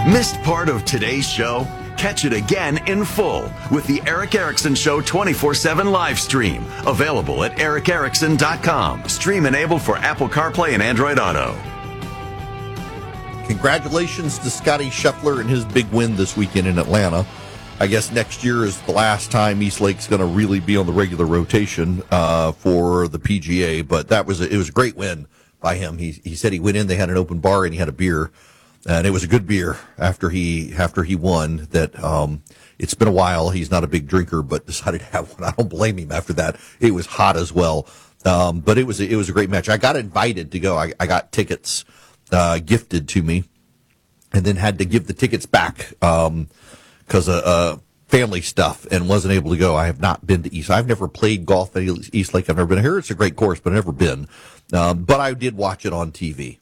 Missed part of today's show? Catch it again in full with the Eric Erickson Show 24/7 live stream. Available at ericerickson.com. Stream enabled for Apple CarPlay and Android Auto. Congratulations to Scotty Scheffler and his big win this weekend in Atlanta. I guess next year is the last time East Lake's going to really be on the regular rotation for the PGA. But it was a great win by him. He said he went in, they had an open bar, and he had a beer. And it was a good beer after he won. That it's been a while. He's not a big drinker, but decided to have one. I don't blame him after that. It was hot as well. But it was a great match. I got invited to go. I got tickets gifted to me, and then had to give the tickets back because of family stuff, and wasn't able to go. I have not been to East. I've never played golf at East Lake. I've never been here. It's a great course, but I've never been. But I did watch it on TV.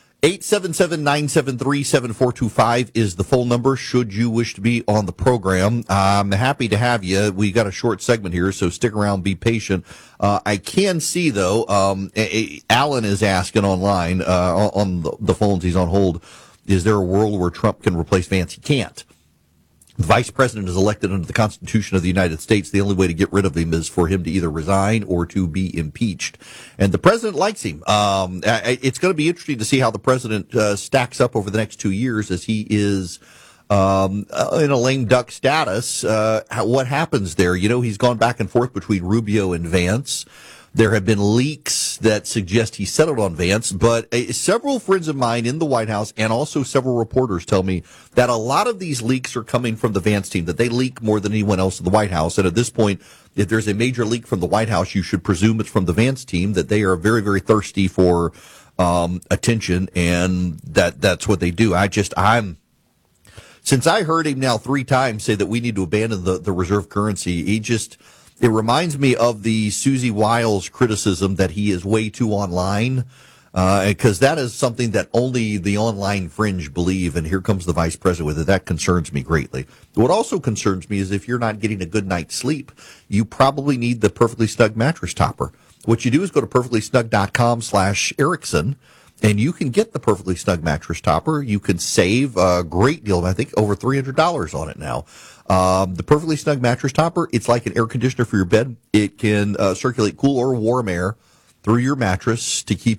877-973-7425 is the phone number should you wish to be on the program. I'm happy to have you. We got a short segment here, so stick around, be patient. I can see, though, Alan is asking online on the phones. He's on hold. Is there a world where Trump can replace Vance? He can't. The vice president is elected under the Constitution of the United States. The only way to get rid of him is for him to either resign or to be impeached. And the president likes him. It's going to be interesting to see how the president stacks up over the next 2 years as he is in a lame duck status. What happens there? You know, he's gone back and forth between Rubio and Vance. There have been leaks that suggest he settled on Vance, but several friends of mine in the White House and also several reporters tell me that a lot of these leaks are coming from the Vance team, that they leak more than anyone else in the White House. And at this point, if there's a major leak from the White House, you should presume it's from the Vance team, that they are very, very thirsty for attention, and that's what they do. Since I heard him now 3 times say that we need to abandon the reserve currency, it reminds me of the Susie Wiles criticism that he is way too online, because that is something that only the online fringe believe, and here comes the vice president with it. That concerns me greatly. What also concerns me is if you're not getting a good night's sleep, you probably need the Perfectly Snug mattress topper. What you do is go to perfectlysnug.com/Erickson, and you can get the Perfectly Snug mattress topper. You can save a great deal, I think over $300 on it now. The Perfectly Snug mattress topper, it's like an air conditioner for your bed. It can circulate cool or warm air through your mattress to keep